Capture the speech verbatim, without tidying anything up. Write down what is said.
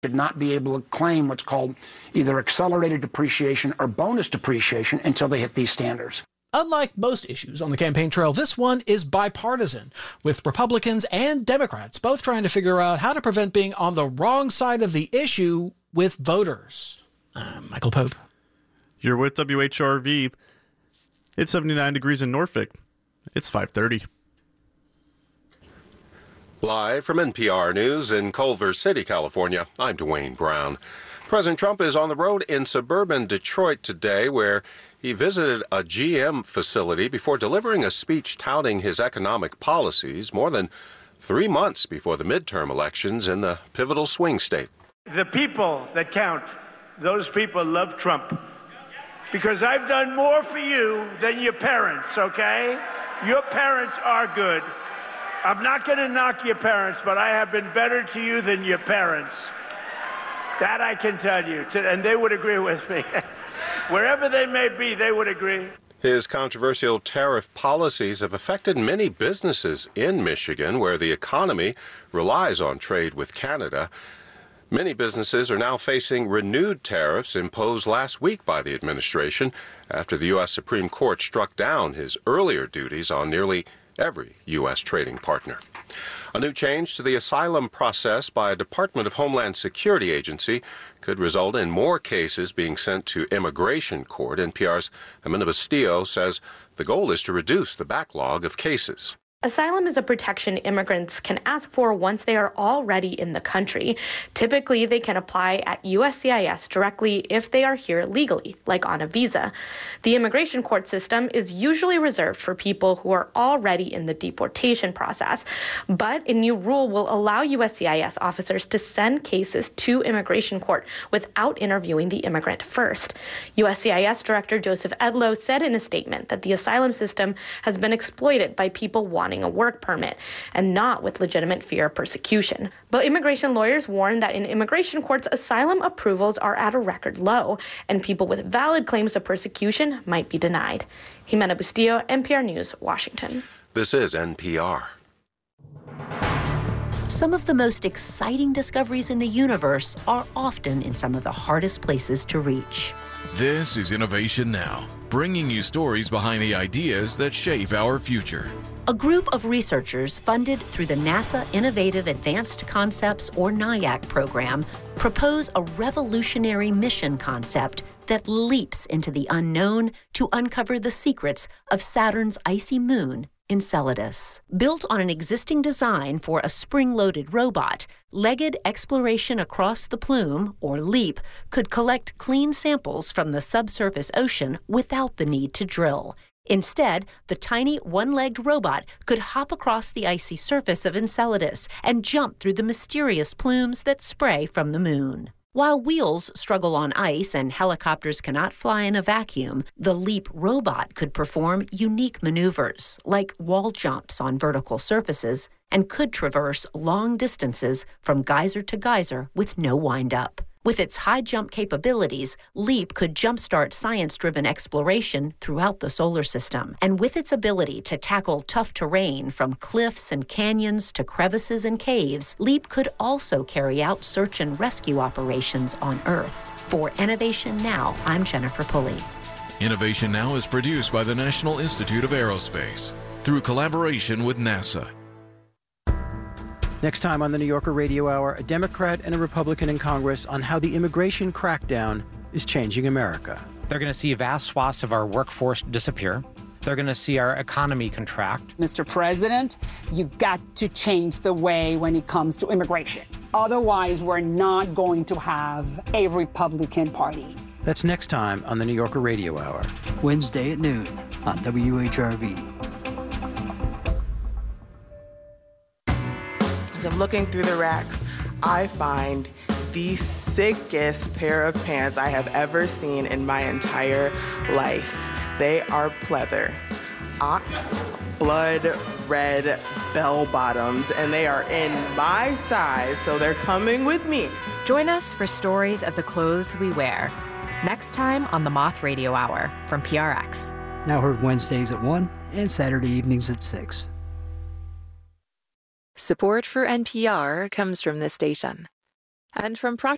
should not be able to claim what's called either accelerated depreciation or bonus depreciation until they hit these standards. Unlike most issues on the campaign trail, this one is bipartisan, with Republicans and Democrats both trying to figure out how to prevent being on the wrong side of the issue with voters. Uh, Michael Pope. You're with W H R V. It's seventy-nine degrees in Norfolk. It's five thirty. Live from N P R News in Culver City, California, I'm Dwayne Brown. President Trump is on the road in suburban Detroit today, where he visited a G M facility before delivering a speech touting his economic policies more than three months before the midterm elections in the pivotal swing state. The people that count, those people love Trump. Because I've done more for you than your parents, okay? Your parents are good. I'm not going to knock your parents, but I have been better to you than your parents. That I can tell you, and they would agree with me. Wherever they may be, they would agree. His controversial tariff policies have affected many businesses in Michigan, where the economy relies on trade with Canada. Many businesses are now facing renewed tariffs imposed last week by the administration after the U S Supreme Court struck down his earlier duties on nearly every U S trading partner. A new change to the asylum process by a Department of Homeland Security agency could result in more cases being sent to immigration court. N P R's Amanda Bastillo says the goal is to reduce the backlog of cases. Asylum is a protection immigrants can ask for once they are already in the country. Typically, they can apply at U S C I S directly if they are here legally, like on a visa. The immigration court system is usually reserved for people who are already in the deportation process, but a new rule will allow U S C I S officers to send cases to immigration court without interviewing the immigrant first. U S C I S Director Joseph Edlow said in a statement that the asylum system has been exploited by people wanting a work permit and not with legitimate fear of persecution. But immigration lawyers warn that in immigration courts, asylum approvals are at a record low, and people with valid claims of persecution might be denied. Jimena Bustillo, N P R News, Washington. This is N P R. Some of the most exciting discoveries in the universe are often in some of the hardest places to reach. This is Innovation Now, bringing you stories behind the ideas that shape our future. A group of researchers funded through the NASA Innovative Advanced Concepts, or NIAC program, propose a revolutionary mission concept that leaps into the unknown to uncover the secrets of Saturn's icy moon, Enceladus. Built on an existing design for a spring-loaded robot, Legged Exploration Across the Plume, or LEAP, could collect clean samples from the subsurface ocean without the need to drill. Instead, the tiny one-legged robot could hop across the icy surface of Enceladus and jump through the mysterious plumes that spray from the moon. While wheels struggle on ice and helicopters cannot fly in a vacuum, the LEAP robot could perform unique maneuvers, like wall jumps on vertical surfaces, and could traverse long distances from geyser to geyser with no wind-up. With its high jump capabilities, LEAP could jumpstart science-driven exploration throughout the solar system. And with its ability to tackle tough terrain from cliffs and canyons to crevices and caves, LEAP could also carry out search and rescue operations on Earth. For Innovation Now, I'm Jennifer Pulley. Innovation Now is produced by the National Institute of Aerospace through collaboration with NASA. Next time on the New Yorker Radio Hour, a Democrat and a Republican in Congress on how the immigration crackdown is changing America. They're going to see vast swaths of our workforce disappear. They're going to see our economy contract. Mister President, you got to change the way when it comes to immigration. Otherwise, we're not going to have a Republican Party. That's next time on the New Yorker Radio Hour. Wednesday at noon on W H R V. As I'm looking through the racks, I find the sickest pair of pants I have ever seen in my entire life. They are pleather, ox blood red bell bottoms, and they are in my size, so they're coming with me. Join us for stories of the clothes we wear. Next time on the Moth Radio Hour from P R X. Now heard Wednesdays at one and Saturday evenings at six. Support for N P R comes from this station and from Procter